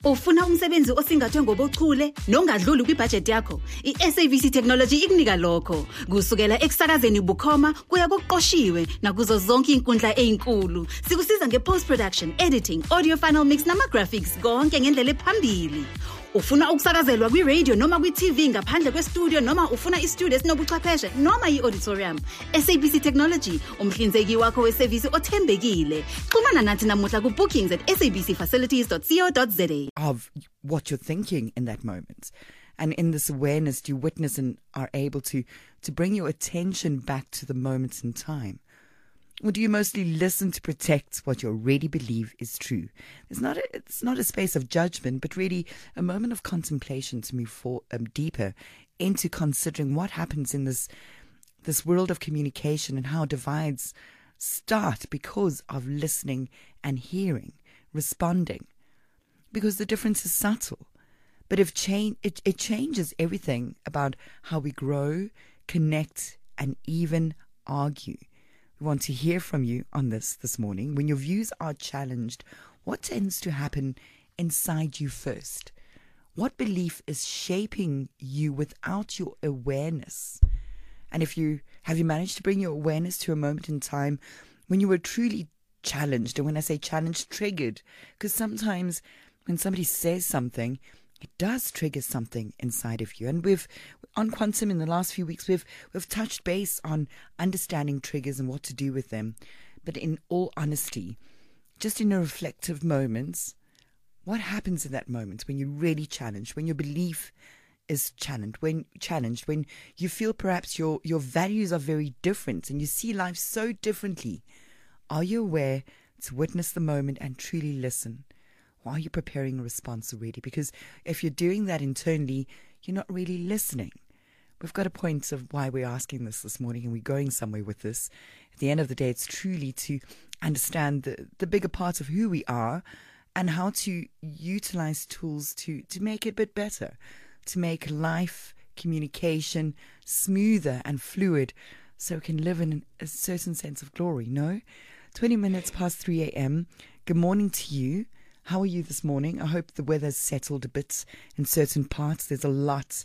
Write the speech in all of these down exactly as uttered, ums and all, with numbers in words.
Ufuna umsebenzi osingathwe ngobuchule nongadluli kwibudget yakho? I-S A B C Technology ikunika lokho. Kusukela ekusakazeni bukhoma kuya kokuqoshiwe nakuzo zonke inkundla ezinkulu. Sikusiza nge-post production, editing, audio final mix nama-graphics konke ngendlela ephambili. Ufuna ukusakazelwa kwi-radio noma kwi-T V ngaphandle kwe-studio noma ufuna i-studio esinobuchwepheshe noma i-auditorium. S A B C Technology, umhlinzeki wakho wesevisi othembekile. Xhumana nathi namuhla ku-bookings at s a b c facilities dot co dot z a. Of what you're thinking in that moment. And in this awareness, do you witness and are able to, to bring your attention back to the moments in time? Or do you mostly listen to protect what you already believe is true? It's not a, it's not a space of judgment, but really a moment of contemplation to move for, um, deeper into considering what happens in this this world of communication and how divides start because of listening and hearing, responding. Because the difference is subtle. But if change, it, it changes everything about how we grow, connect, and even argue. We want to hear from you on this this morning. When your views are challenged, what tends to happen inside you first? What belief is shaping you without your awareness? And if you have you managed to bring your awareness to a moment in time when you were truly challenged, and when I say challenged, triggered, because sometimes when somebody says something, it does trigger something inside of you. And we've, on Quantum in the last few weeks, we've we've touched base on understanding triggers and what to do with them. But in all honesty, just in a reflective moments, what happens in that moment when you're really challenged, when your belief is challenged, when challenged, when you feel perhaps your, your values are very different and you see life so differently? Are you aware to witness the moment and truly listen? Or are you preparing a response already? Because if you're doing that internally, you're not really listening. We've got a point of why we're asking this this morning, and we're going somewhere with this. At the end of the day, it's truly to understand the, the bigger part of who we are and how to utilize tools to, to make it a bit better, to make life, communication smoother and fluid so we can live in a certain sense of glory, no? twenty minutes past three a.m. Good morning to you. How are you this morning? I hope the weather's settled a bit in certain parts. There's a lot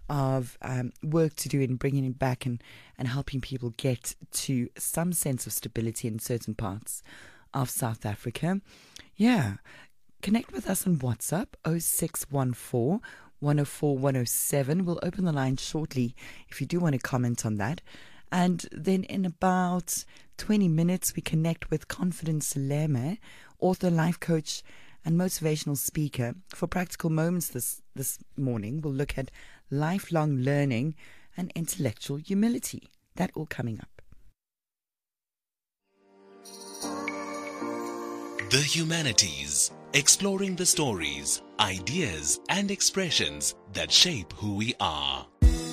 of um, work to do in bringing it back and, and helping people get to some sense of stability in certain parts of South Africa. Yeah. Connect with us on WhatsApp, oh six one four, one oh four, one oh seven. We'll open the line shortly if you do want to comment on that. And then in about twenty minutes, we connect with Confidence Leme, author, life coach, and motivational speaker. For practical moments this, this morning, we'll look at lifelong learning and intellectual humility. That all coming up. The Humanities, exploring the stories, ideas, and expressions that shape who we are.